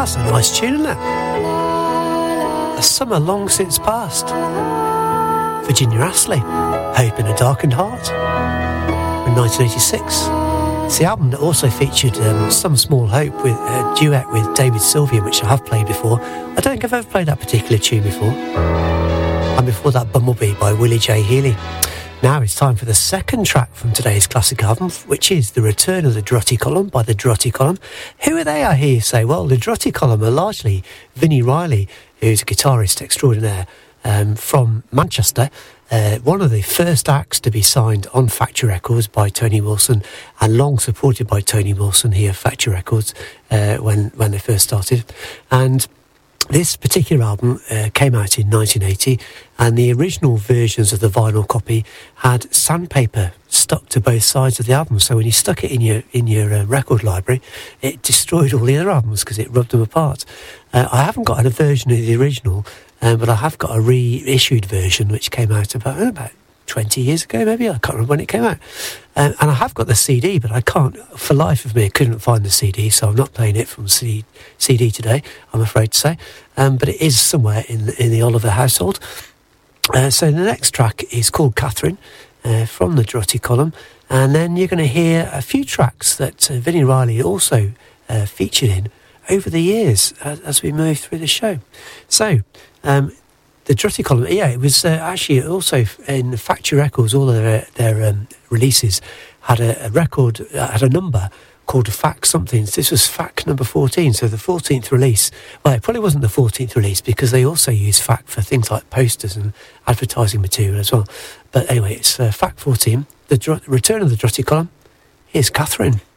That's a nice tune, isn't it? A summer long since past. Virginia Astley, Hope in a Darkened Heart, in 1986. It's the album that also featured Some Small Hope with a duet with David Sylvian, which I have played before. I don't think I've ever played that particular tune before. And before that, Bumblebee by Willie J. Healy. Now it's time for the second track from today's classic album, which is The Return of the Drutty Column by the Drutty Column. Who are they, I hear you say? Well, the Drutty Column are largely Vinnie Riley, who's a guitarist extraordinaire from Manchester, one of the first acts to be signed on Factory Records by Tony Wilson, and long supported by Tony Wilson here at Factory Records when they first started. And this particular album came out in 1980, and the original versions of the vinyl copy had sandpaper stuck to both sides of the album. So when you stuck it in your record library, it destroyed all the other albums because it rubbed them apart. I haven't got a version of the original, but I have got a reissued version which came out about 20 years ago, maybe. I can't remember when it came out. And I have got the CD, but I can't, for life of me, I couldn't find the CD, so I'm not playing it from CD today, I'm afraid to say. But it is somewhere in the Oliver household. So the next track is called Catherine, from the Drutty Column. And then you're going to hear a few tracks that Vinnie Riley also featured in over the years as we move through the show. So, the Drutty Column, yeah, it was actually also in Factory Records. All of their releases had a record, had a number called FAC something. This was FAC number 14, so the 14th release. Well, it probably wasn't the 14th release because they also use FAC for things like posters and advertising material as well. But anyway, it's FAC 14, the Return of the Drutty Column. Here's Catherine.